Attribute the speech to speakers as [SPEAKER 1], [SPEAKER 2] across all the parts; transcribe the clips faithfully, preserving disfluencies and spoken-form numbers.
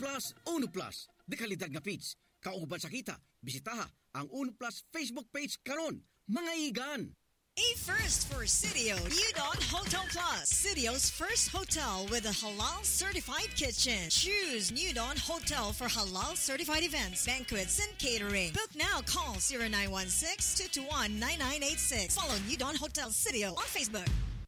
[SPEAKER 1] Plus, Uno Plus. Dekalidad nga feeds. Kauban sa kita, bisitaha ang Uno Plus Facebook page karon. Mga igan!
[SPEAKER 2] A first for Sitio Udon Hotel Plus. Sitio's first hotel with a halal certified kitchen. Choose Udon Hotel for halal certified events, banquets, and catering. Book now. Call zero nine one six, two two one, nine nine eight six. Follow Udon Hotel Sitio on Facebook.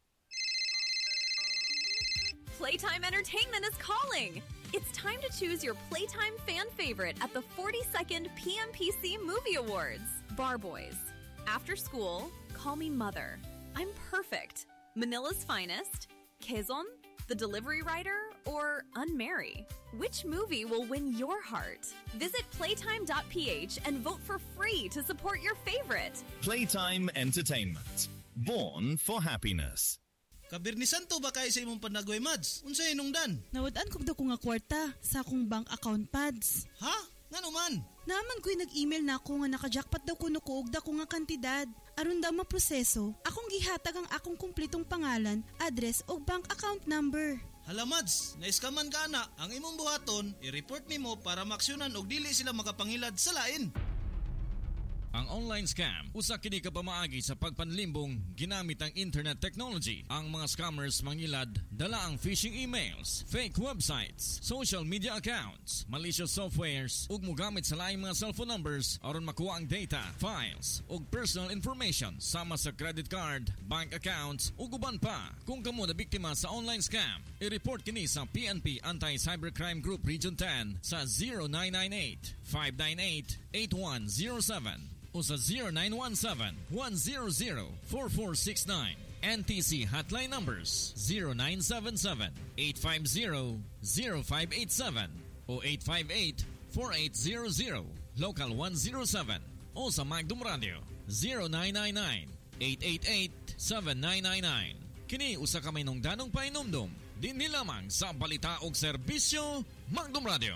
[SPEAKER 3] Playtime Entertainment is calling. It's time to choose your Playtime fan favorite at the forty-second P M P C Movie Awards. Bar Boys. After School, Call Me Mother, I'm Perfect, Manila's Finest, Quezon, The Delivery Rider, or Unmarry. Which movie will win your heart? Visit playtime dot p h and vote for free to support your favorite.
[SPEAKER 4] Playtime Entertainment. Born for happiness.
[SPEAKER 5] Kabirnisan to ba kayo sa imong panagway, Mads? Unsay inungdan?
[SPEAKER 6] Nawadaan ko daw ko nga kwarta sa akong bank account pads.
[SPEAKER 5] Ha? Nga naman?
[SPEAKER 6] Naman ko'y nag-email na ako nga nakajackpot daw ko nukuog da ko nga kantidad. Aron daw maproseso, akong gihatag ang akong kumplitong pangalan, address o bank account number.
[SPEAKER 5] Hala, Mads, naiskaman ka na. Ang imong buhaton, i-report nimo para maksyonan og dili sila makapangilad sa lain.
[SPEAKER 7] Ang online scam, usa kini ka pamaagi sa pagpanlimbong ginamit ang internet technology. Ang mga scammers mangilad dala ang phishing emails, fake websites, social media accounts, malicious softwares ug mogamit sa laing mga cellphone numbers aron makuha ang data, files ug personal information sama sa credit card, bank accounts ug uban pa. Kung kamo na biktima sa online scam, i-report kini sa P N P Anti-Cybercrime Group Region ten sa zero nine nine eight, five nine eight, eight one zero seven o sa zero nine one seven, one zero zero, four four six nine. N T C hotline numbers zero nine seven seven, eight five zero, zero five eight seven o eight five eight, four eight zero zero. Local one zero seven o sa Magdum Radio zero nine nine nine, eight eight eight, seven nine nine nine. Kini usa ka may nungdanong painumdum din nilamang sa balita og serbisyo Magdum Radio.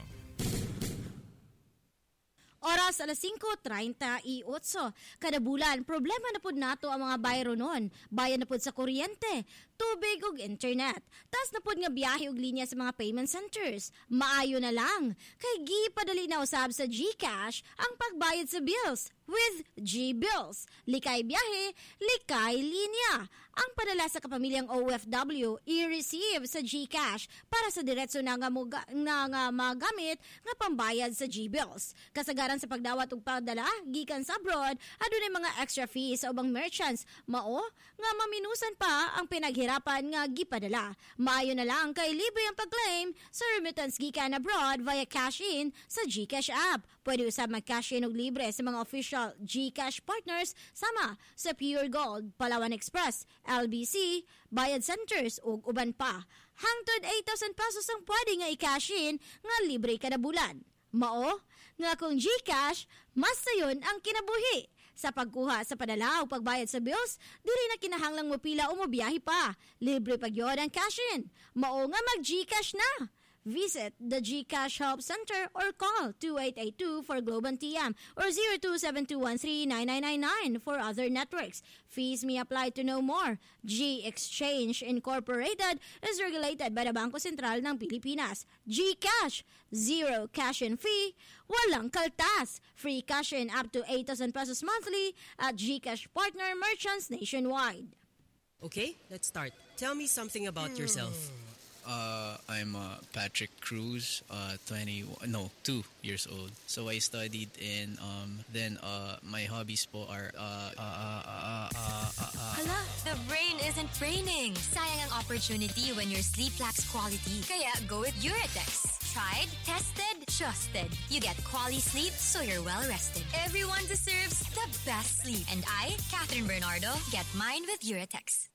[SPEAKER 8] Oras alas singko treinta y ocho. Kada bulan, problema na pud nato ang mga bayro nun. Bayan na pud sa kuryente, tubig ug internet. Tas na pud nga biyahe ug linya sa mga payment centers. Maayo na lang. Kay gipadali na usab sa GCash ang pagbayad sa bills with G-Bills. Likay biyahe, likay linya. Ang padala sa kapamilyang O F W i-receive sa GCash para sa diretso na nga, muga, na nga magamit nga pambayad sa G-Bills. Kasagaran sa pagdawat ug padala gikan sa abroad, adunay mga extra fees sa ubang merchants. Mao nga maminusan pa ang pinaghirapan nga gipadala. Maayo na lang kay libre ang pag-claim sa remittance gikan abroad via cash-in sa GCash app. Pwede usab mag-cash-in og libre sa mga official GCash partners sama sa Pure Gold, Palawan Express, L B C, Bayad Centers ug uban pa. Hangtod eight thousand pesos ang pwede nga i-cash-in nga libre kada bulan. Mao nga kung GCash, mas sayon ang kinabuhi. Sa pagkuha sa padala o pagbayad sa bills, dili na kinahanglang mopila o mobiyahe pa. Libre pag yun ang cash-in. Mao nga mag-GCash na. Visit the GCash Help Center or call two eight eight two for Globe and T M or zero two seven two one three nine nine nine nine for other networks. Fees may apply to know more. G Exchange Incorporated is regulated by the Bangko Sentral ng Pilipinas. GCash, zero cash-in fee, walang kaltas. Free cash-in up to eight thousand pesos monthly at GCash partner merchants nationwide.
[SPEAKER 9] Okay, let's start. Tell me something about hmm. yourself.
[SPEAKER 10] Uh, I'm uh, Patrick Cruz, uh, twenty, no, two years old. So I studied in, um, then uh, my hobbies po are, uh, uh, uh, uh, uh, uh, uh,
[SPEAKER 11] Hala, the brain isn't braining. Sayang ang opportunity when your sleep lacks quality. Kaya go with Uratex. Tried, tested, trusted. You get quality sleep so you're well rested. Everyone deserves the best sleep. And I, Catherine Bernardo, get mine with Uratex.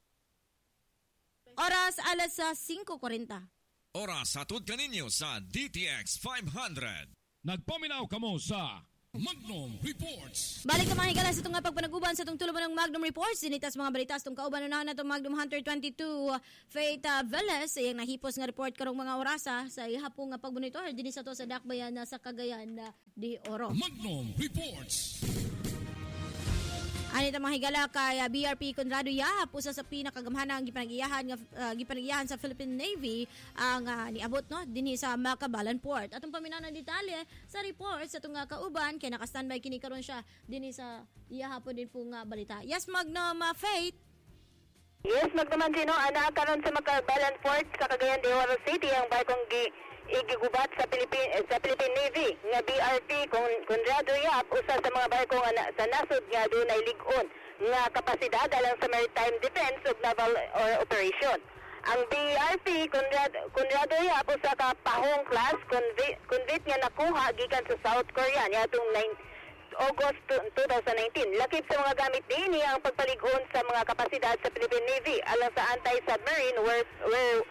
[SPEAKER 8] Oras alas sa singko kuwarenta.
[SPEAKER 7] Oras hatod kaninyo sa D T X five hundred.
[SPEAKER 12] Nagpaminaw kamo sa Magnum Reports.
[SPEAKER 8] Balik ka mga higala sa itong pagpanaguban sa itong tuluban ng Magnum Reports. Dinitas mga balitas itong kauban unahan na itong Magnum Hunter twenty-two Faith uh, Velez. Iyang nahipos nga report karong mga orasa sa ihapong nga pagbunitor. Dinis sa to sa Dakbayan na sa Cagayan na di Oro.
[SPEAKER 12] Magnum Reports.
[SPEAKER 8] Anita mga higala kay uh, B R P Conrado Yap, usa sa pinakagamhanang gipanag-iyahan nga uh, gipanag-iyahan sa Philippine Navy ang uh, niabot no dinhi sa Macabalan Port. Atong paminaw ng detalye sa report sa tunga kauban kay naka-standby kini karon siya dinhi sa iyahapon din po nga balita. Yes, Magnum uh, Faith.
[SPEAKER 13] Yes, Magnum Gino, ana karon sa Macabalan Port sa Cagayan de Oro City ang barkong gi igigubat sa Philippine sa Philippine Navy nga B R P Conrado Yap, usa sa mga barko nga sa nasod nga dunay lig-on nga kapasidad alang sa maritime defense ug naval or operation. Ang B R P Conrado, Conrado Yap usa ka pahong class convict, convict nga nakuha gikan sa South Korea niadtong August two thousand nineteen. Lakip sa mga gamit niini ang pagpalig-on sa mga kapasidad sa Philippine Navy alang sa anti-submarine warfare,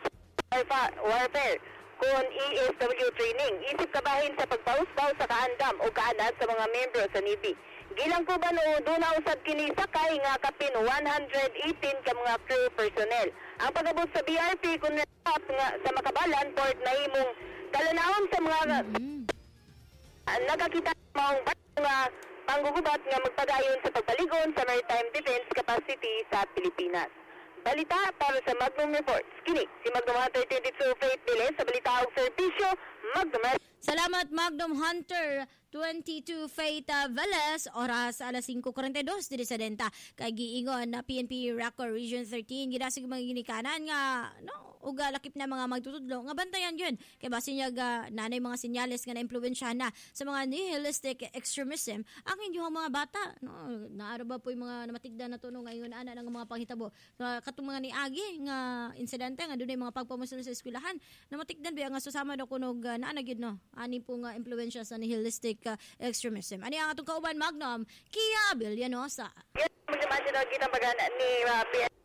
[SPEAKER 13] warfare kung E S W training. Isip kabahin sa pagpauspaw sa kaandam o kaanad sa mga membro sa Navy. Gilang ko ba no, doon na usad kini sakay nga kapin one hundred eighteen ka mga crew personnel. Ang pagabot sa B R P kung nga sa Macabalan Port na imong kalanawang sa mga mm-hmm. uh, nakakita maong nga panggugubat nga magpadayon sa pagpaligon sa maritime defense capacity sa Pilipinas. Balita para sa Magnum Reports. Kini si Magnum Hunter twenty-two Faith Diles sa balita og serbisyo Magnum.
[SPEAKER 8] Salamat Magnum Hunter twenty-two Faith Veles. Oras alas five forty-two diri sa Denta kay giingon na P N P Racor Region thirteen gidasig mga ginikanan nga no uga lakip na mga magtutudlo nga bantayan yun kay base niya ga nanay mga senyales nga naimpluwensyahan na sa mga nihilistic extremism ang inyong mga bata no naara ba po yung mga namatigdan na tuno ngayon ana ng mga panghitabo katong mga niagi nga insidente nga dunay mga pagpamusul sa eskwelahan namatigdan ba nga susama do kunog uh, naa na gyud no ani po nga impluwensya sa nihilistic uh, extremism ani ang atong kauban Magnum Kia Villanosa.
[SPEAKER 13] Yes, magdamagin kita magana ni uh, P N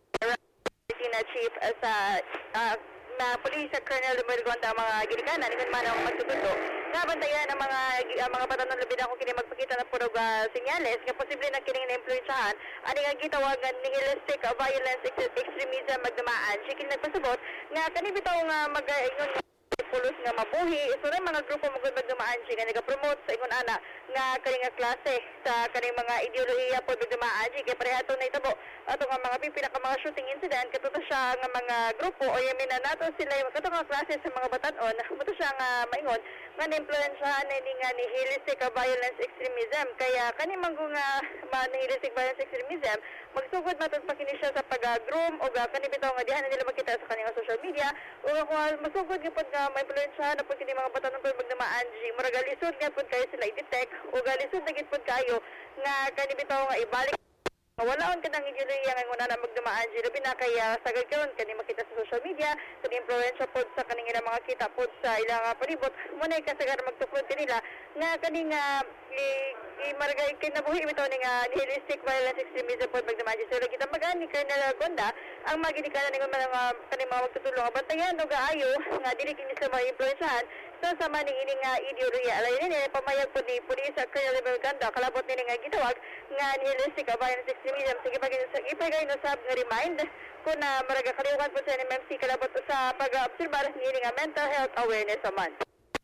[SPEAKER 13] P na chief uh, sa uh, na police sa Colonel Mergonda mga ginikanan ikon man ang magtututo nga bantayan ang mga uh, mga batanon labi na kung kini magpakita ng purog uh, senyales nga posible na kining na-influensyahan ani nga gitawagan nihilistic uh, violence extremism magdamaan siya nagpasabot nga kani bitaw nga mag-ingon pulos nga mabuhi iso rin mga grupo magulbag dumaan siya nga nagapromote sa ingon ana nga kaning nga klase sa kaning mga ideolohiya po dumaan siya kaya pareha ito na itabo ato nga mga pipila ka mga shooting incident katuto siya nga mga grupo o yamin na nato sila yung kato nga klase sa mga batanon buto siya nga maingon nga na-influensyahan na nga nihilistic violence extremism kaya kaning mga nga nihilistic violence extremism magsugod matod pa kini siya sa pag-groom o kani bitaw nga dihan na nila makita sa kanyang social media o kung masugod gyud nga may influensyahan na po kini mga batanon pud magdamaan gi murag lisod nga pud kayo sila i-detect o galisod na gid pud kayo nga kani bitaw nga ibalik wala on kanang ideolohiya nga nguna na magdumaan gi labi na kaya sagad karon kani makita sa social media sa influensya pod sa kaning ilang mga kita pod sa ilang uh, palibot mo na kasagar magtuklod nila nga kani nga i, i maragay kinabuhi bitaw ni nga nihilistic violence extremism pod magdumaan gi so kita magani Colonel Gonda ang maginikanan ng mga kaning mga magtutulong bantayan og gaayo nga dili kini sa mga influensyahan so sama ning ini nga ideolohiya alay ni pamayag pod ni Police Colonel Gonda kalabot ni nga gitawag nga nihilistic violence extremism sige pag ipagay no sab nga remind kung na maraga kaliukan po sa N M M C kalabot sa pag-obserbar ni nga mental health awareness month.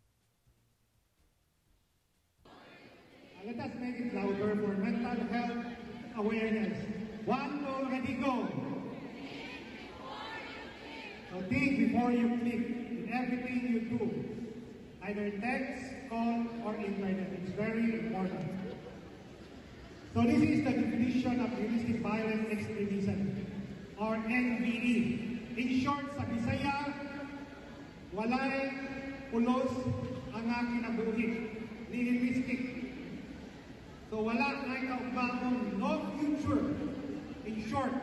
[SPEAKER 14] Let us make it louder for mental health awareness. One, two, ready, go. So think before you click in everything you do, either text, call, or internet. It's very important. So this is the definition of nihilistic violence extremism, or N V E. In short, sa Bisaya, walay pulos ang aking nabuhi. Nihilistic. So wala na kaugbaong no future. In short,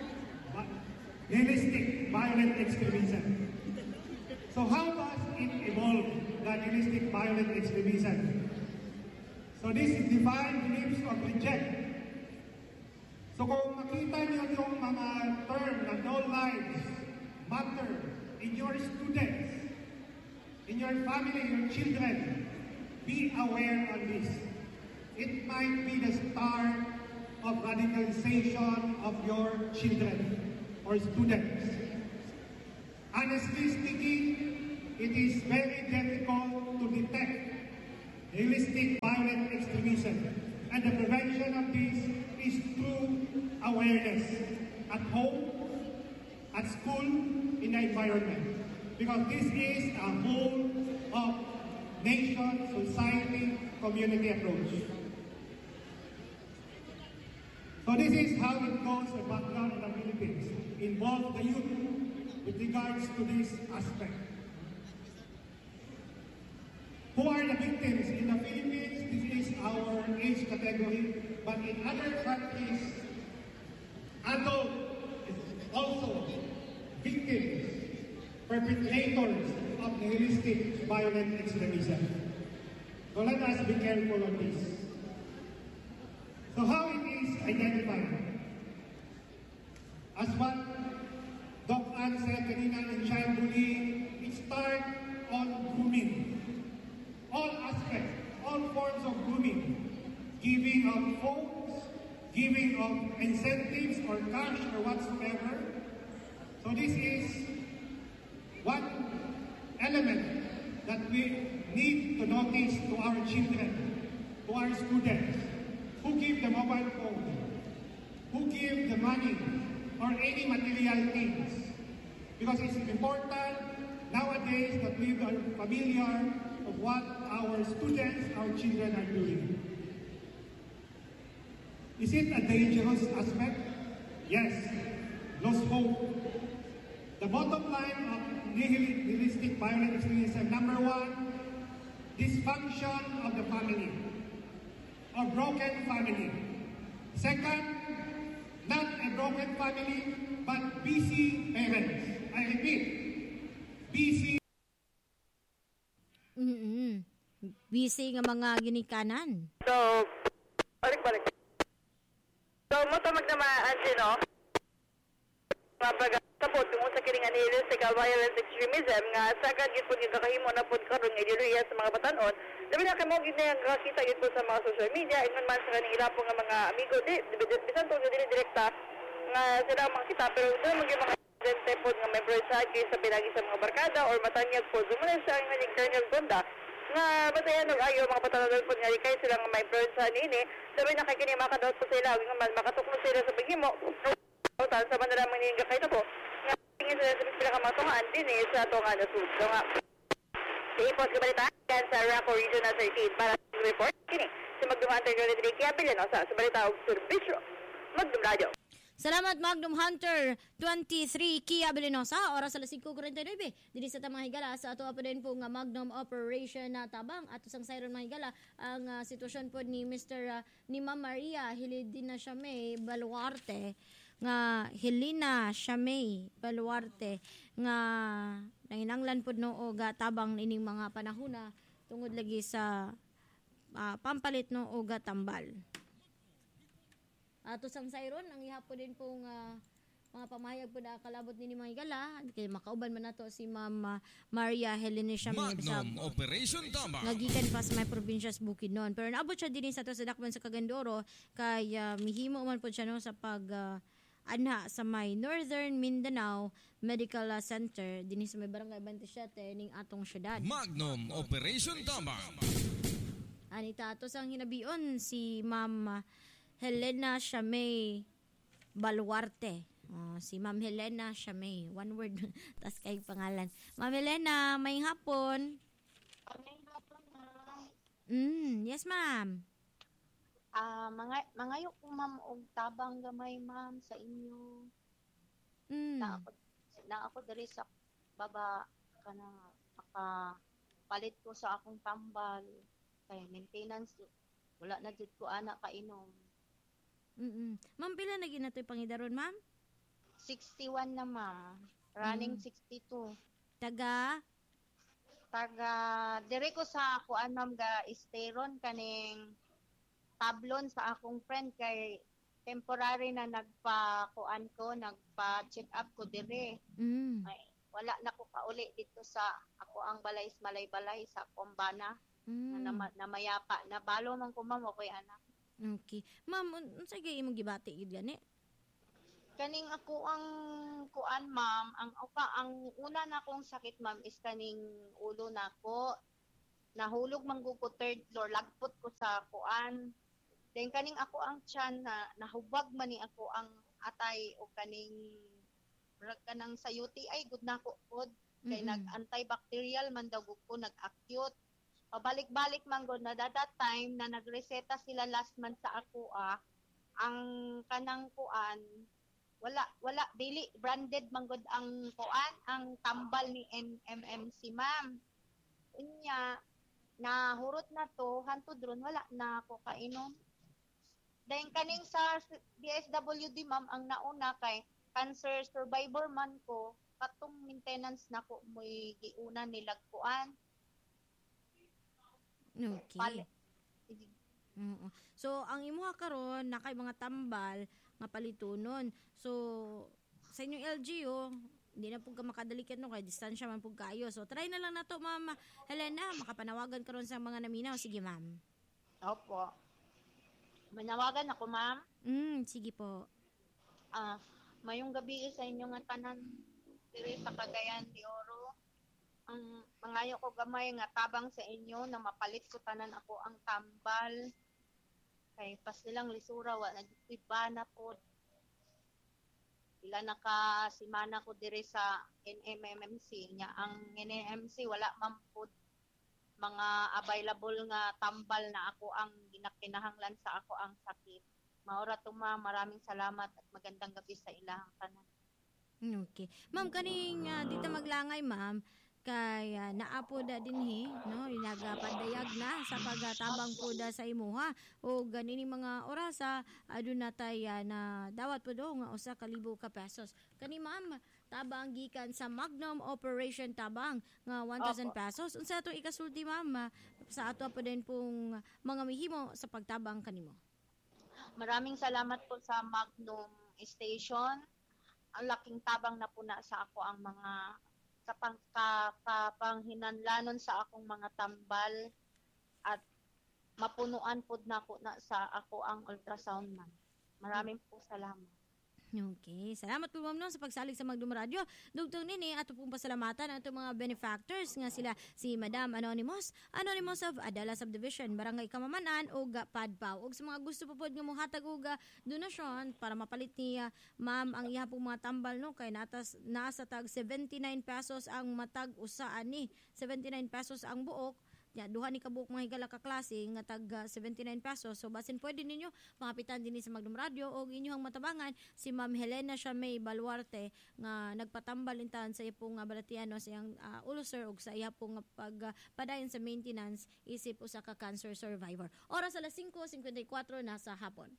[SPEAKER 14] nihilistic violent extremism. So how does it evolve, the nihilistic violent extremism? So this is divine beliefs of reject. So kung makita niyo yung mga term na no lives matter in your students, in your family, your children, be aware of this. It might be the start of radicalization of your children or students. Honestly speaking, it is very difficult to detect nihilistic violent extremism, and the prevention of this is through awareness at home, at school, in the environment. Because this is a whole of nation, society, community approach. So this is how it goes the background in the Philippines. Involve the youth with regards to this aspect. Who are the victims? In the Philippines, this is our age category, but in other countries, adult is also victims, perpetrators of nihilistic violent extremism. So let us be careful on this. So how it is identified? As what Doc Ann said kanina in child bullying, it starts on grooming. All aspects, all forms of grooming, giving of phones, giving of incentives or cash or whatsoever. So this is one element that we need to notice to our children, to our students, who give the mobile phone, who give the money or any material things. Because it's important nowadays that we are familiar of what our students, our children are doing. Is it a dangerous aspect? Yes. Lost hope. The bottom line of nihilistic violent extremism, number one, dysfunction of the family, or broken family. Second, not a broken family, but busy parents. I repeat, busy
[SPEAKER 8] Mm-mm. Busy nga mga ginikanan.
[SPEAKER 13] So, balik-balik. So, matamag naman, Angelo, mapag-sapot tungkol sa kining nihilistic violent extremism nga sagad gid pud yung kakahimo na pud karon nga ideolohiya sa mga batanon. Labi na kamo gid na kakita gid po sa mga social media ingon man sa kaning ilapo nga mga amigo di bisan to dili direkta nga sila makita pero dili mo gyud mga presidente po nga may broadside kayo sa pinagi sa mga barkada or matanyag po. Zumanan siya nga yung Colonel Gonda nga batayan og ayo mga patalan po nga kay sila nga may broadside ini. Sabi na kay kini makadaot po sila nga man makatuklo sila sa paghimo. Total sa man naman ning kay to po. Nga tingin sila sa pila ka matuhan din eh sa to nga nasud. So nga iipot ka balita yan sa Raco Regional thirteen para sa report kini si Magdum Hunter Granadri kaya bilyan sa sa balita og serbisyo. Magdum Radio.
[SPEAKER 8] Salamat Magnum Hunter twenty-three Kia Belinosa, oras alas five forty-nine. Dili sa tamang higala sa ato pa din po nga Magnum Operation na tabang at usang sayron mga higala ang uh, sitwasyon po ni Mister Uh, ni Ma'am Maria Hilidina Shamay Baluarte nga Helena Shamay Baluarte nga nanginanglan pod no og uh, tabang ining mga panahona tungod lagi sa uh, pampalit no og uh, tambal. Ato sang sayron ang ihapon din pong uh, mga pamahayag po na kalabot ni mga higala kay makauban man nato si Ma'am uh, Maria Helena Shamay
[SPEAKER 7] Magnum Operation Tabang
[SPEAKER 8] nagikan pa sa may probinsya sa Bukidnon pero naabot siya din sa to sa dakban sa Cagandoro kay uh, mihimo man po siya no sa pag uh, anha sa may Northern Mindanao Medical uh, Center dinhi sa may barangay twenty-seven ning atong syudad.
[SPEAKER 7] Magnum Operation Tabang.
[SPEAKER 8] Anita ato sang hinabion si Ma'am uh, Helena Shamay Baluarte. Oh, si Ma'am Helena Shamay. One word. Tas kay pangalan. Ma'am Helena, may hapon.
[SPEAKER 15] May hapon, ma'am.
[SPEAKER 8] Mm, yes, ma'am.
[SPEAKER 15] Ah, uh, mga mangayo ko ma'am og tabang gamay ma'am sa inyo.
[SPEAKER 8] Mm.
[SPEAKER 15] Na ako na ako diri sa baba kana maka palit ko sa akong tambal kay maintenance wala na jud ko ana kainom.
[SPEAKER 8] Mm. Ma'am, pila na ginatoy pangidaron, ma'am?
[SPEAKER 15] sixty-one na, ma'am. Running mm. sixty-two.
[SPEAKER 8] Taga?
[SPEAKER 15] Taga, dire ko sa kuan, ma'am, ga isteron kaning tablon sa akong friend kay temporary na nagpa-kuan ko, nagpa-check up ko dire.
[SPEAKER 8] Mm.
[SPEAKER 15] Ay, wala na ko kauli dito sa ako ang balay malay-balay sa Kombana.
[SPEAKER 8] Mm.
[SPEAKER 15] Na, na mayapa. Nabalo man ko, ma'am, okay, anak.
[SPEAKER 8] Okay. Ma'am, unsa gay imong gibati gid gani?
[SPEAKER 15] Kaning ako ang kuan ma'am, ang uka ang una na kong sakit ma'am is kaning ulo nako. Nahulog man ko third floor, lagpot ko sa kuan. Then kaning ako ang tiyan na nahubag man ni ako ang atay o kaning murag kanang sa U T I good na ko pod kay
[SPEAKER 8] Mm-mm.
[SPEAKER 15] nag-antibacterial man daw gud ko nag-acute. Pabalik-balik man gud na that time na nagreseta sila last month sa ako ah ang kanang kuan wala wala dili branded man gud ang kuan ang tambal ni M M C ma'am. Unya nahurot na to hantud ron wala na ako kainom. Dahil kaning sa D S W D ma'am ang nauna kay cancer survivor man ko katong maintenance na ko mo'y giuna nilag kuan.
[SPEAKER 8] Okay.
[SPEAKER 15] Pali-
[SPEAKER 8] Oo. So ang imuha karon nakay mga tambal nga palitunon. So sa inyong L G O hindi na pug ka makadalikan no kay distansya man pug kaayo. So try na lang nato Ma'am Helena makapanawagan karon sa mga naminaw. Sige ma'am.
[SPEAKER 15] Opo. Manawagan ako ma'am.
[SPEAKER 8] Mm, sige po.
[SPEAKER 15] Ah, mayong gabi sa inyo nga tanan diri sa Cagayan de Oro. Ang mangayo ko gamay nga tabang sa inyo na mapalit ko tanan ako ang tambal. Kay pas nilang lisura wa nagtiba na po. Ila naka simana ko diri sa N M M C nya ang N M M C wala man po mga available nga tambal na ako ang ginakinahanglan sa ako ang sakit. Maura to ma'am, maraming salamat at magandang gabi sa ilahang tanan.
[SPEAKER 8] Okay. Ma'am kaning uh, dito maglangay ma'am kay uh, naapo da dinhi no nagapadayag na sa pagtabang po da sa imuha o ganini mga orasa aduna tay uh, na dawat po do nga usa ka libo ka pesos kani ma'am tabang gikan sa Magnum Operation Tabang nga one thousand pesos unsa atong ikasulti ma'am uh, sa ato po din pong mga mihimo sa pagtabang kanimo.
[SPEAKER 15] Maraming salamat po sa Magnum Station. Ang laking tabang na po na sa ako ang mga sa panghinanlanon sa akong mga tambal at mapunuan po na ko na sa ako ang ultrasound man. Maraming po salamat.
[SPEAKER 8] Okay. Salamat po ma'am no, sa pagsalig sa Magdum Radio. Dugtong nini ato pong pasalamatan ato mga benefactors nga sila si Madam Anonymous, Anonymous of Adela Subdivision, Barangay Kamamanan ug Padpaw. Ug sa mga gusto po pod nga mohatag og donasyon para mapalit ni uh, ma'am ang iha pong mga tambal no kay natas nasa tag seventy-nine pesos ang matag usa ani. seventy-nine pesos ang buok. Ya, duha ni kabuok mga higala ka klase nga tag uh, seventy-nine pesos. So basin pwede ninyo pangapitan dinhi sa Magdum Radio o inyong matabangan si Ma'am Helena Shamay Baluarte nga nagpatambal intan sa ipong uh, balatiano sa iyang uh, ulcer ug sa iya pong pag uh, padayon sa maintenance isip usa ka cancer survivor. Oras alas five fifty-four na sa hapon.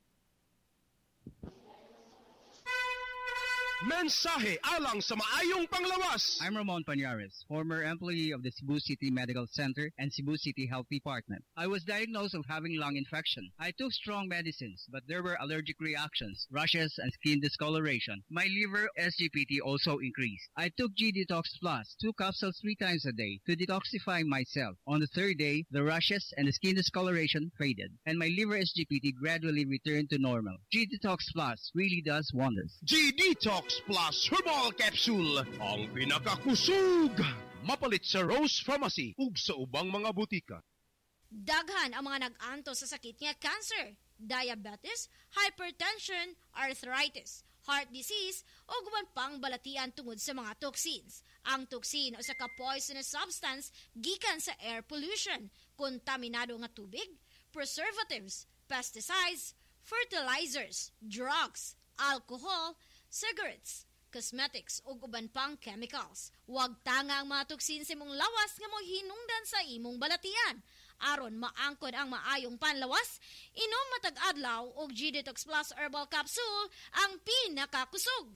[SPEAKER 16] Mensahe alang sa maayong panglawas.
[SPEAKER 17] I'm Ramon Pañares, former employee of the Cebu City Medical Center and Cebu City Health Department. I was diagnosed of having lung infection. I took strong medicines, but there were allergic reactions, rashes, and skin discoloration. My liver S G P T also increased. I took G Detox Plus, two capsules three times a day to detoxify myself. On the third day, the rashes and the skin discoloration faded, and my liver S G P T gradually returned to normal. G Detox Plus really does wonders.
[SPEAKER 16] G Detox Plus Herbal Capsule, ang pinakakusog. Mapalit sa Rose Pharmacy ug sa ubang mga butika.
[SPEAKER 8] Daghan ang mga nag-anto sa sakit nga cancer, diabetes, hypertension, arthritis, heart disease o guban pang balatian tungod sa mga toxins. Ang toxin o sa ka-poisonous substance gikan sa air pollution, kontaminado nga tubig, preservatives, pesticides, fertilizers, drugs, alcohol, cigarettes, cosmetics o uban pang chemicals. Huwag tanga ang mga toksin sa imong lawas nga mo hinungdan sa imong balatian. Aron maangkod ang maayong panlawas, inom matag adlaw og G Detox Plus Herbal Capsule ang pinakakusog.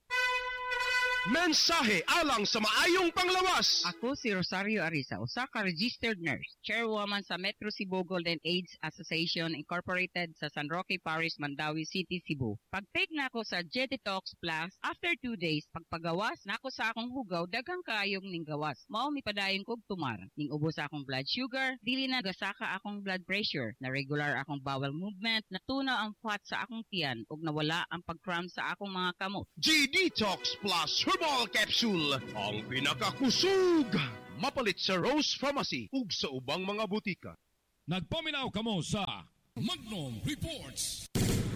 [SPEAKER 16] Mensahe alang sa maayong panglawas.
[SPEAKER 18] Ako si Rosario Arisa, usa ka registered nurse, chairwoman sa Metro Cebu Golden AIDS Association Incorporated sa San Roque Parish, Mandawi City, Cebu. Pag-take na ako sa G Detox Plus, after two days, pagpagawas na ako sa akong hugaw, daghang kaayong ning gawas. Mao mi padayon kog tumar. Ning ubos sa akong blood sugar, dili na gasaka akong blood pressure, na regular akong bowel movement, natunaw ang fat sa akong tiyan, ug nawala ang pag-cramp sa akong mga kamot.
[SPEAKER 16] G Detox Plus Herbal Capsule, ang pinakakusog. Mapalit sa Rose Pharmacy ug sa ubang mga butika.
[SPEAKER 12] Nagpaminaw kamo sa Magnum Reports.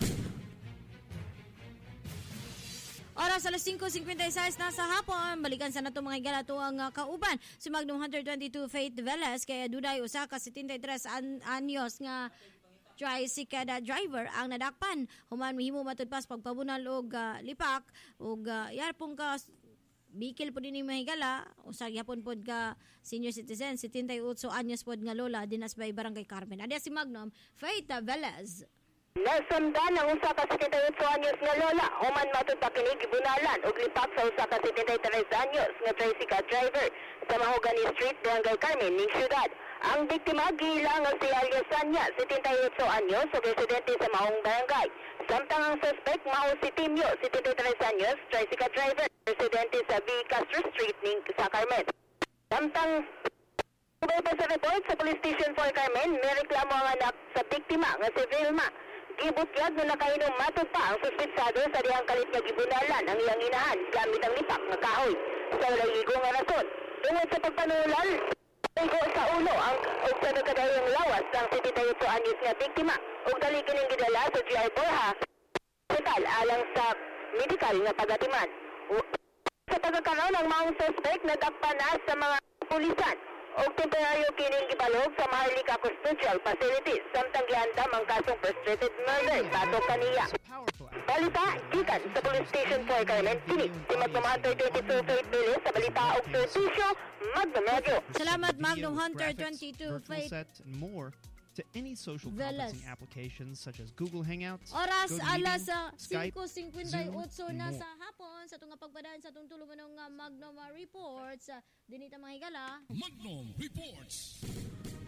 [SPEAKER 8] Oras alas five fifty-six na sa hapon. Balikan sa nato mga higala to ang uh, kauban. Si Magnum one twenty-two Faith Velez kaya Duday usa ka seventy-tres an- anyos nga tricycle driver ang nadakpan. Human mihimo matud pas pagpabunal og uh, lipak og uh, yarpong ka bikil po din ni mahigala usa gyapon pod ka senior citizen seventy-eight anyos pod nga lola dinas bay Barangay Carmen. Adi si Magnum Faith Velez.
[SPEAKER 13] Nasamdan ang usa ka seventy-eight anyos nga lola human matud pa kini gibunalan og lipak sa usa ka seventy-tres anyos nga tricycle driver sa Mahogany Street, Barangay Carmen, ning syudad. Ang biktima gilang nga si alias Sanya, seventy-eight anyos, ug residente sa Mahong Barangay. Samtang ang suspect mao si Timyo, seventy-tres anyos, tricycle driver, residente sa V. Castro Street ning sa Carmen. Samtang ubay pa sa report sa Police Station for Carmen, may reklamo ang anak sa biktima nga si Vilma. Gibutyag na nakainom matod pa ang suspitsado sa diyang kalit nga gibunalan ang iyang inahan gamit ang lipak nga kahoy. Sa walay igo nga rason, tungod sa pagpanulal, igo sa ulo ang og sa nagkadayang lawas ang seventy-eight anyos nga biktima ug dali kining gidala sa G R Borja hospital alang sa medikal nga pagatiman. Sa pagkakaroon ng mga suspect nadakpan na sa mga pulisan og temporaryo kining gibalog sa Maharlika Custodial Facilities samtang gihandam ang kasong frustrated murder batok kaniya. Balita gikan sa Police Station for Carmen City. Si Magnum Hunter twenty-two Faith Velez sa balita og serbisyo Magnum Radio.
[SPEAKER 8] Salamat Magnum Hunter twenty-two Faith
[SPEAKER 19] and more to any social
[SPEAKER 8] Velez.
[SPEAKER 19] conferencing applications such as Google Hangouts,
[SPEAKER 8] Oras
[SPEAKER 19] GoToMeeting,
[SPEAKER 8] alas uh,
[SPEAKER 19] Skype,
[SPEAKER 8] five fifty-eight
[SPEAKER 19] Zoom,
[SPEAKER 8] na
[SPEAKER 19] and
[SPEAKER 8] sa
[SPEAKER 19] more.
[SPEAKER 8] hapon sa tunga pagpadaan sa itong tulumanong uh, Magnum uh, Reports. Uh, dinita mga higala.
[SPEAKER 12] Magnum Reports.